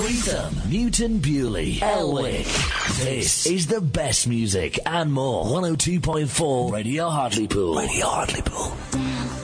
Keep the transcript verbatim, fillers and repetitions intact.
Freetham, Newton Bewley, Elwick. This is the best music and more. one oh two point four Radio Hartlepool. Radio Hartlepool.